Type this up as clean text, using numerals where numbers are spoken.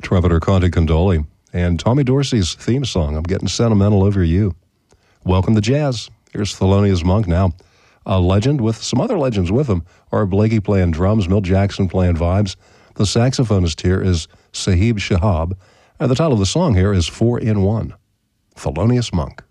Trumpeter Conte Condoli, and Tommy Dorsey's theme song, I'm Getting Sentimental Over You. Welcome to jazz. Here's Thelonious Monk now. A legend with some other legends with him. Art Blakey playing drums, Milt Jackson playing vibes. The saxophonist here is Sahib Shahab, and the title of the song here is 4 in 1. Thelonious Monk.